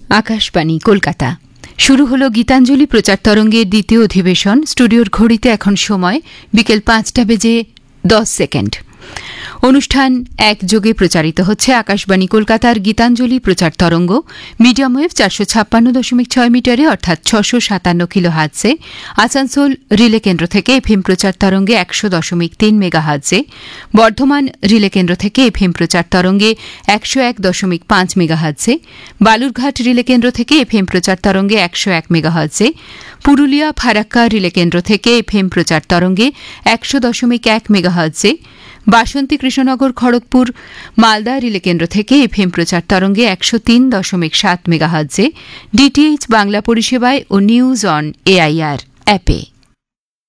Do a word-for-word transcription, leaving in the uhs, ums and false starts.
আকাশবাণী কলকাতা। শুরু হলো গীতাঞ্জলি প্রচার তরঙ্গের দ্বিতীয় অধিবেশন। স্টুডিওর ঘড়িতে এখন সময় বিকেল পাঁচটা বেজে দশ সেকেন্ড। অনুষ্ঠান একযোগে প্রচারিত হচ্ছে আকাশবাণী কলকাতার গীতাঞ্জলি প্রচার তরঙ্গ মিডিয়াম ওয়েভ চারশো ছাপ্পান্ন দশমিক ছয় মিটারে অর্থাৎ ছশো সাতান্ন কিলো হার্টজে, আসানসোল রিলে কেন্দ্র থেকে এফএম প্রচার তরঙ্গে একশো দশমিক তিন মেগা হার্টজে, বর্ধমান রিলে কেন্দ্র থেকে এফএম প্রচার তরঙ্গে একশো এক দশমিক পাঁচ মেগা হার্টজে, বালুরঘাট রিলে কেন্দ্র থেকে এফএম প্রচার তরঙ্গে একশো এক মেগা হার্টজে, পুরুলিয়া ফারাক্কা রিলে কেন্দ্র থেকে এফএম প্রচার তরঙ্গে একশো দশমিক এক মেগা হার্টজে, বাসন্তী কৃষ্ণনগর খড়গপুর মালদা রিলে কেন্দ্র থেকে এফএম প্রচার তরঙ্গে একশো তিন দশমিক সাত মেগাহার্টজে, ডিটিএইচ বাংলা পরিষেবায় ও নিউজ অন এআইআর অ্যাপে।